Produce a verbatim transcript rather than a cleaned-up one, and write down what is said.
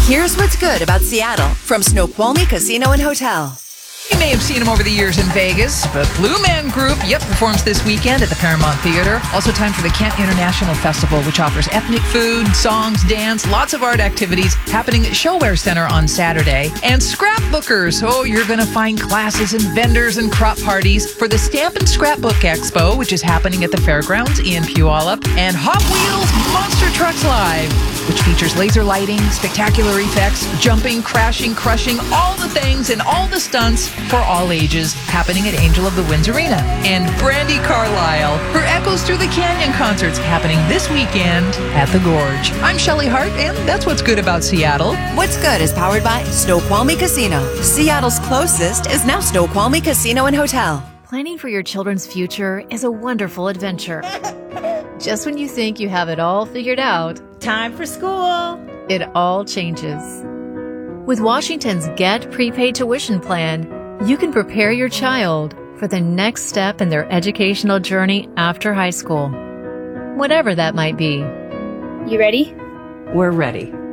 Here's what's good about Seattle from Snoqualmie Casino and Hotel. You may have seen him over the years in Vegas, but Blue Man Group, yep, performs this weekend at the Paramount Theater. Also time for the Kent International Festival, which offers ethnic food, songs, dance, lots of art activities happening at Showware Center on Saturday. And Scrapbookers, oh, you're going to find classes and vendors and crop parties for the Stamp and Scrapbook Expo, which is happening at the Fairgrounds in Puyallup. And Hot Wheels Monster Trucks Live, which features laser lighting, spectacular effects, jumping, crashing, crushing, all the things and all the stunts for all ages, happening at Angel of the Winds Arena. And Brandi Carlile, her Echoes Through the Canyon concerts happening this weekend at the Gorge. I'm Shelley Hart, and that's what's good about Seattle. What's Good is powered by Snoqualmie Casino. Seattle's closest is now Snoqualmie Casino and Hotel. Planning for your children's future is a wonderful adventure. Just when you think you have it all figured out, time for school. It all changes. With Washington's Get Prepaid Tuition Plan, you can prepare your child for the next step in their educational journey after high school, whatever that might be. You ready? We're ready.